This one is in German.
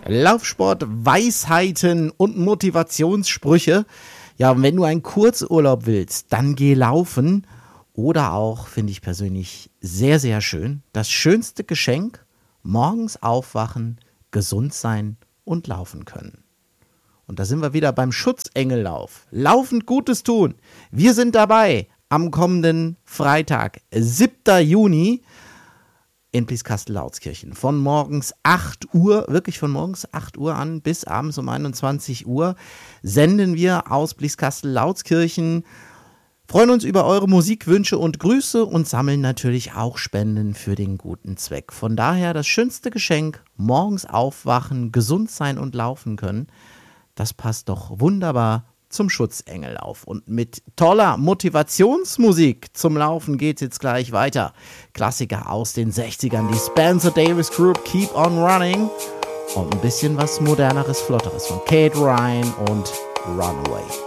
Laufsport, Weisheiten und Motivationssprüche. Ja, und wenn du einen Kurzurlaub willst, dann geh laufen. Oder auch, finde ich persönlich sehr, sehr schön, das schönste Geschenk, morgens aufwachen, gesund sein und laufen können. Und da sind wir wieder beim Schutzengellauf. Laufend Gutes tun. Wir sind dabei am kommenden Freitag, 7. Juni in Blieskastel-Lautskirchen. Von morgens 8 Uhr, wirklich von morgens 8 Uhr an bis abends um 21 Uhr senden wir aus Blieskastel-Lautskirchen. Freuen uns über eure Musikwünsche und Grüße und sammeln natürlich auch Spenden für den guten Zweck. Von daher das schönste Geschenk, morgens aufwachen, gesund sein und laufen können. Das passt doch wunderbar zum Schutzengellauf. Und mit toller Motivationsmusik zum Laufen geht's jetzt gleich weiter. Klassiker aus den 60ern, die Spencer Davis Group, Keep on Running. Und ein bisschen was moderneres, flotteres von Kate Ryan und Runaway.